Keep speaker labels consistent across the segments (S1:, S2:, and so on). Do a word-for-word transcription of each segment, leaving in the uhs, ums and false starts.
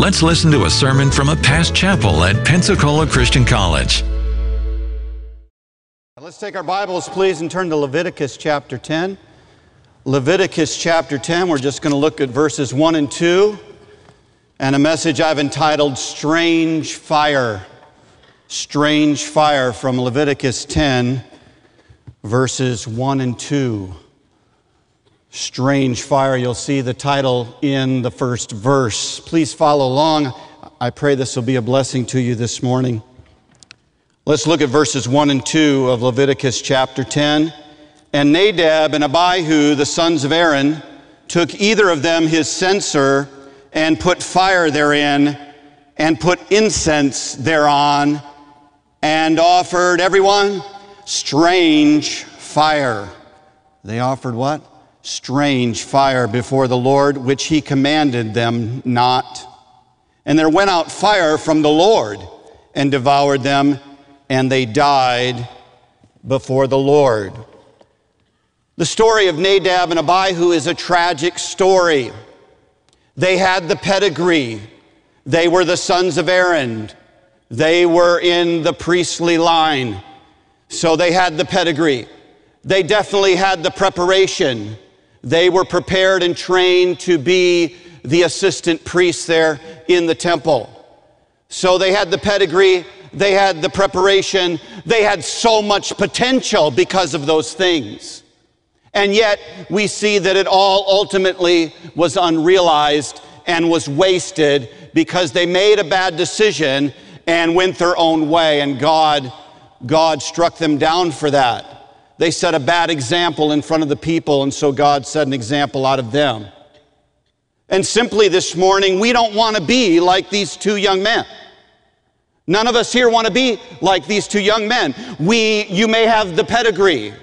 S1: Let's listen to a sermon from a past chapel at Pensacola Christian College.
S2: Let's take our Bibles, please, and turn to Leviticus chapter ten. Leviticus chapter ten, we're just going to look at verses one and two, and a message I've entitled, Strange Fire. Strange Fire from Leviticus ten, verses one and two. Strange Fire, you'll see the title in the first verse. Please follow along. I pray this will be a blessing to you this morning. Let's look at verses one and two of Leviticus chapter ten. And Nadab and Abihu, the sons of Aaron, took either of them his censer and put fire therein and put incense thereon and offered, everyone, strange fire. They offered what? Strange fire before the Lord, which he commanded them not. And there went out fire from the Lord and devoured them, and they died before the Lord. The story of Nadab and Abihu is a tragic story. They had the pedigree. They were the sons of Aaron. They were in the priestly line. So they had the pedigree. They definitely had the preparation. They were prepared and trained to be the assistant priests there in the temple. So they had the pedigree. They had the preparation. They had so much potential because of those things. And yet we see that it all ultimately was unrealized and was wasted because they made a bad decision and went their own way, and God, God struck them down for that. They set a bad example in front of the people, and so God set an example out of them. And simply this morning, we don't want to be like these two young men. None of us here want to be like these two young men. We, you may have the pedigree,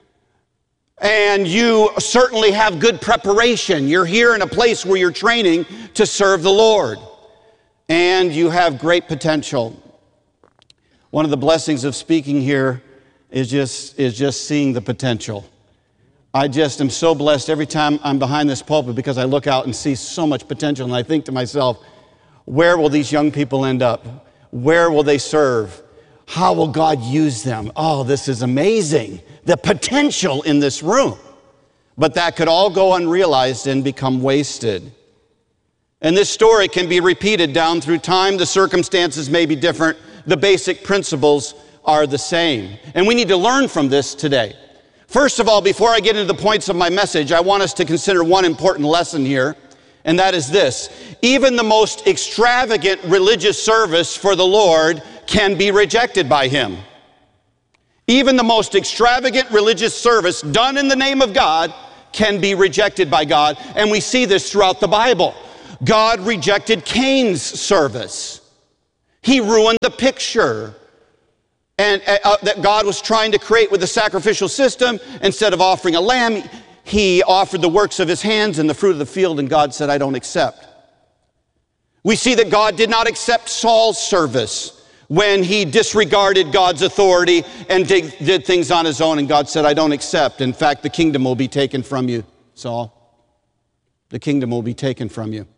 S2: and you certainly have good preparation. You're here in a place where you're training to serve the Lord, and you have great potential. One of the blessings of speaking here is just, is just seeing the potential. I just am so blessed every time I'm behind this pulpit because I look out and see so much potential, and I think to myself, where will these young people end up? Where will they serve? How will God use them? Oh, this is amazing. The potential in this room. But that could all go unrealized and become wasted. And this story can be repeated down through time. The circumstances may be different. The basic principles are the same. And we need to learn from this today. First of all, before I get into the points of my message, I want us to consider one important lesson here. And that is this: even the most extravagant religious service for the Lord can be rejected by him. Even the most extravagant religious service done in the name of God can be rejected by God. And we see this throughout the Bible. God rejected Cain's service. He ruined the picture and uh, that God was trying to create with the sacrificial system. Instead of offering a lamb, he offered the works of his hands and the fruit of the field, and God said, I don't accept. We see that God did not accept Saul's service when he disregarded God's authority and did, did things on his own, and God said, I don't accept. In fact, the kingdom will be taken from you, Saul. The kingdom will be taken from you.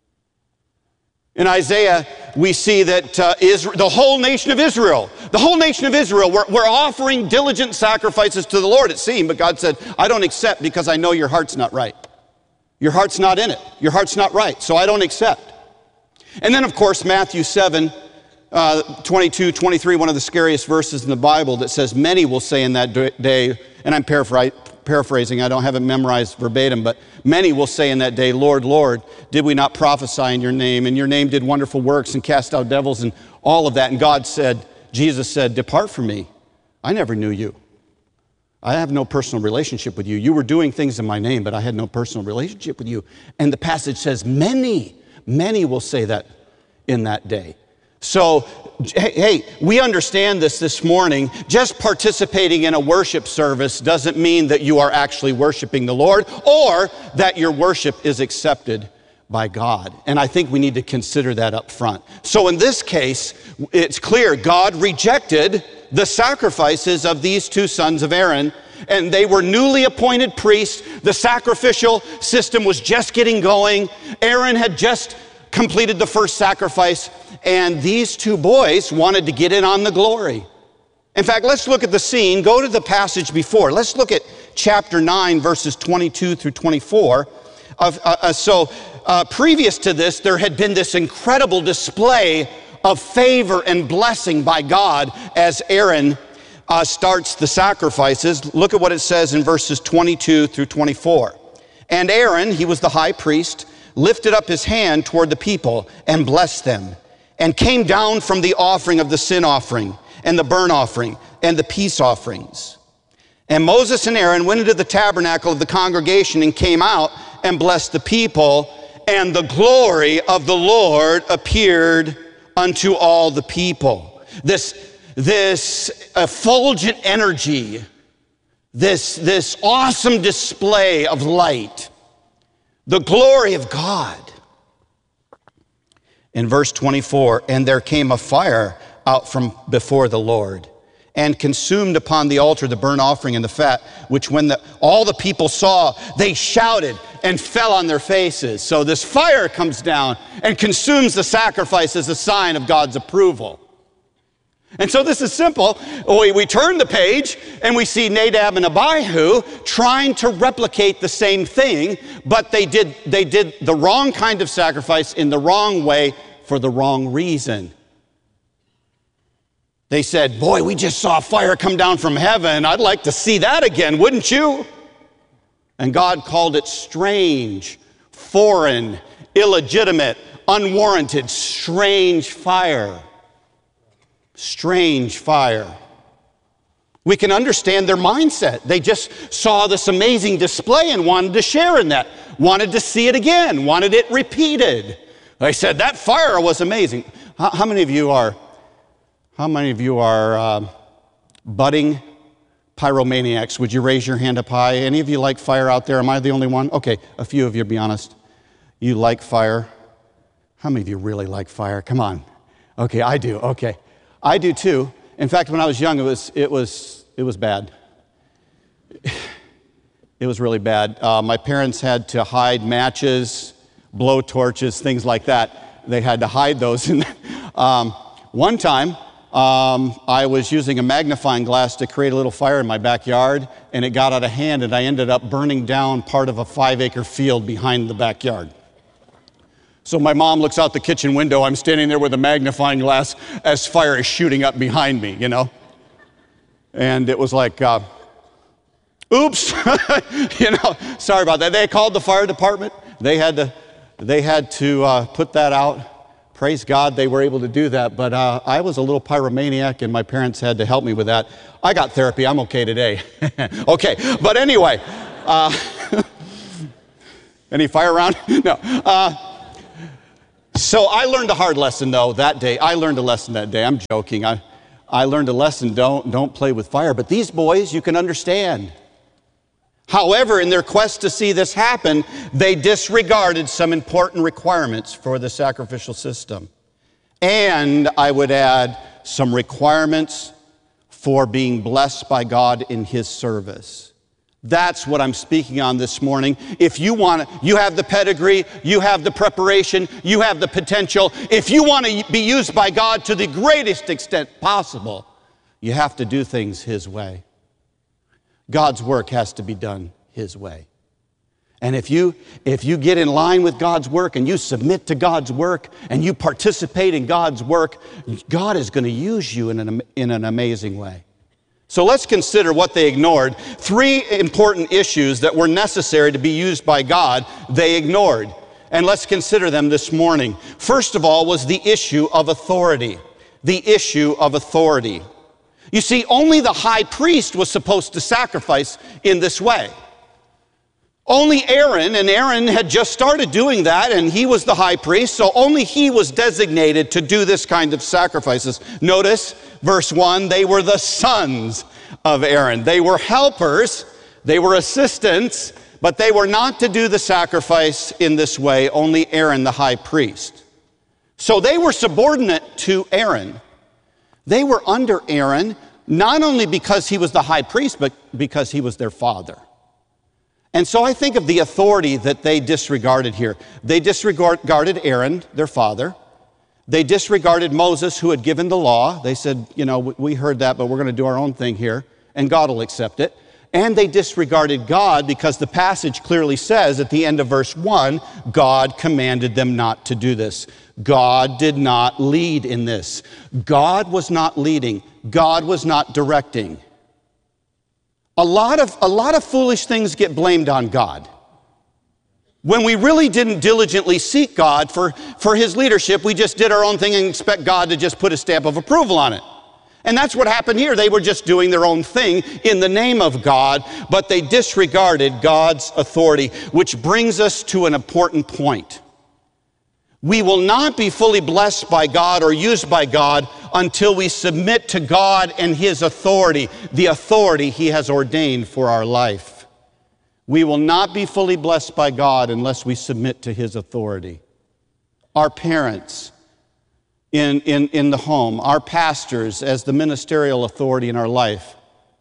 S2: In Isaiah, we see that uh, Israel, the whole nation of Israel, the whole nation of Israel, were, were offering diligent sacrifices to the Lord, it seemed, but God said, I don't accept because I know your heart's not right. Your heart's not in it. Your heart's not right, so I don't accept. And then, of course, Matthew seven, uh, twenty-two, twenty-three, one of the scariest verses in the Bible that says, many will say in that day, and I'm paraphr- paraphrasing, I don't have it memorized verbatim, but many will say in that day, Lord, Lord, did we not prophesy in your name? And your name did wonderful works and cast out devils and all of that. And God said, Jesus said, depart from me. I never knew you. I have no personal relationship with you. You were doing things in my name, but I had no personal relationship with you. And the passage says, many, many will say that in that day. So, hey, we understand this this morning. Just participating in a worship service doesn't mean that you are actually worshiping the Lord or that your worship is accepted by God. And I think we need to consider that up front. So in this case, it's clear God rejected the sacrifices of these two sons of Aaron, and they were newly appointed priests. The sacrificial system was just getting going. Aaron had just completed the first sacrifice, and these two boys wanted to get in on the glory. In fact, let's look at the scene. Go to the passage before. Let's look at chapter nine, verses twenty-two through twenty-four. Of, uh, uh, so uh, previous to this, there had been this incredible display of favor and blessing by God as Aaron uh, starts the sacrifices. Look at what it says in verses twenty-two through twenty-four. And Aaron, he was the high priest, lifted up his hand toward the people and blessed them, and came down from the offering of the sin offering and the burnt offering and the peace offerings. And Moses and Aaron went into the tabernacle of the congregation and came out and blessed the people, and the glory of the Lord appeared unto all the people. This, this effulgent energy, this, this awesome display of light, the glory of God. In verse twenty-four, and there came a fire out from before the Lord, and consumed upon the altar the burnt offering and the fat, which when the, all the people saw, they shouted and fell on their faces. So this fire comes down and consumes the sacrifice as a sign of God's approval. And so this is simple. We, we turn the page and we see Nadab and Abihu trying to replicate the same thing, but they did, they did the wrong kind of sacrifice in the wrong way for the wrong reason. They said, boy, we just saw fire come down from heaven. I'd like to see that again, wouldn't you? And God called it strange, foreign, illegitimate, unwarranted, strange fire. Strange fire. We can understand their mindset. They just saw this amazing display and wanted to share in that, wanted to see it again, wanted it repeated. They said, that fire was amazing. How, how many of you are How many of you are uh, budding pyromaniacs? Would you raise your hand up high? Any of you like fire out there? Am I the only one? Okay, a few of you, be honest. You like fire. How many of you really like fire? Come on. Okay, I do. Okay, I do too. In fact, when I was young, it was it was it was bad. It was really bad. Uh, my parents had to hide matches, blow torches, things like that. They had to hide those. And um, one time. Um, I was using a magnifying glass to create a little fire in my backyard, and it got out of hand, and I ended up burning down part of a five-acre field behind the backyard. So my mom looks out the kitchen window. I'm standing there with a magnifying glass as fire is shooting up behind me, you know. And it was like, uh, oops, you know, sorry about that. They called the fire department. They had to, they had to uh, put that out. Praise God, they were able to do that, but uh, I was a little pyromaniac, and my parents had to help me with that. I got therapy. I'm okay today. Okay, but anyway, uh, any fire around? No. Uh, so I learned a hard lesson, though, that day. I learned a lesson that day. I'm joking. I, I learned a lesson, don't, don't play with fire. But these boys, you can understand. However, in their quest to see this happen, they disregarded some important requirements for the sacrificial system. And I would add some requirements for being blessed by God in His service. That's what I'm speaking on this morning. If you want to, you have the pedigree, you have the preparation, you have the potential. If you want to be used by God to the greatest extent possible, you have to do things His way. God's work has to be done His way. And if you, if you get in line with God's work and you submit to God's work and you participate in God's work, God is going to use you in an, in an amazing way. So let's consider what they ignored. Three important issues that were necessary to be used by God, they ignored. And let's consider them this morning. First of all was the issue of authority. The issue of authority. You see, only the high priest was supposed to sacrifice in this way. Only Aaron, and Aaron had just started doing that, and he was the high priest, so only he was designated to do this kind of sacrifices. Notice, verse one, they were the sons of Aaron. They were helpers, they were assistants, but they were not to do the sacrifice in this way, only Aaron, the high priest. So they were subordinate to Aaron. They were under Aaron, not only because he was the high priest, but because he was their father. And so I think of the authority that they disregarded here. They disregarded Aaron, their father. They disregarded Moses, who had given the law. They said, you know, we heard that, but we're going to do our own thing here, and God will accept it. And they disregarded God because the passage clearly says at the end of verse one, God commanded them not to do this. God did not lead in this. God was not leading. God was not directing. A lot of, a lot of foolish things get blamed on God. When we really didn't diligently seek God for, for his leadership, we just did our own thing and expect God to just put a stamp of approval on it. And that's what happened here. They were just doing their own thing in the name of God, but they disregarded God's authority, which brings us to an important point. We will not be fully blessed by God or used by God until we submit to God and his authority, the authority he has ordained for our life. We will not be fully blessed by God unless we submit to his authority. Our parents in, in, in the home, our pastors as the ministerial authority in our life.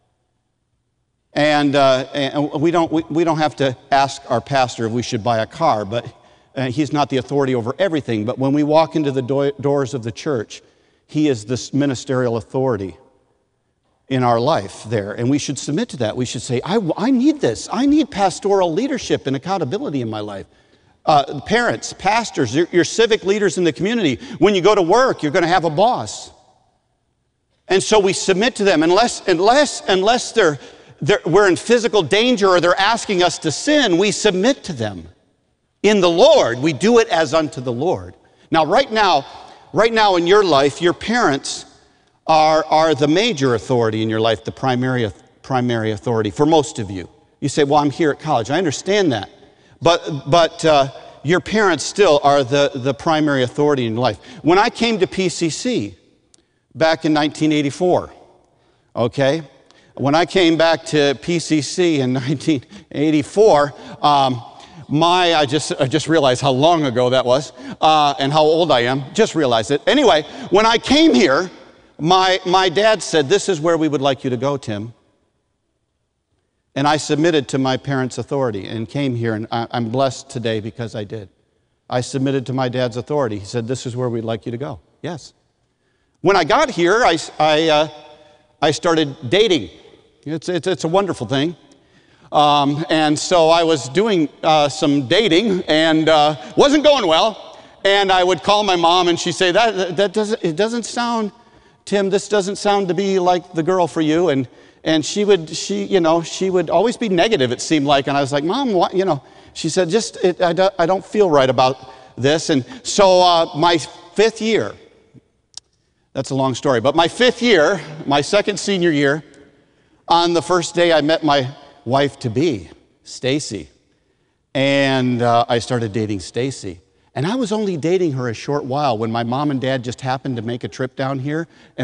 S2: And, uh, and we, don't, we, we don't have to ask our pastor if we should buy a car, but uh, he's not the authority over everything. But when we walk into the do- doors of the church, he is this ministerial authority in our life there. And we should submit to that. We should say, I, I need this. I need pastoral leadership and accountability in my life. Uh, parents, pastors, your, your civic leaders in the community, when you go to work, you're going to have a boss. And so we submit to them unless, unless, unless they're, they're, we're in physical danger or they're asking us to sin, we submit to them. In the Lord, we do it as unto the Lord. Now, right now, right now in your life, your parents are, are the major authority in your life, the primary, primary authority for most of you. You say, well, I'm here at college. I understand that. But, but uh, your parents still are the, the primary authority in your life. When I came to P C C back in nineteen eighty-four, okay, when I came back to P C C in nineteen eighty-four, um, my, I just, I just realized how long ago that was uh, and how old I am. Just realized it. Anyway, when I came here, my, my dad said, this is where we would like you to go, Tim. And I submitted to my parents' authority and came here, and I'm blessed today because I did. I submitted to my dad's authority. He said, this is where we'd like you to go. Yes. When I got here, I, I, uh, I started dating. It's, it's, it's a wonderful thing. Um, and so I was doing uh, some dating, and uh, wasn't going well. And I would call my mom, and she'd say, that, that doesn't, it doesn't sound, Tim, this doesn't sound to be like the girl for you. And And she would, she, you know, she would always be negative, it seemed like. And I was like, Mom, what, you know, she said, just, it, I, don't, I don't feel right about this. And so uh, my fifth year, that's a long story, but my fifth year, my second senior year, on the first day I met my wife-to-be, Stacy. And uh, I started dating Stacy. And I was only dating her a short while when my mom and dad just happened to make a trip down here. And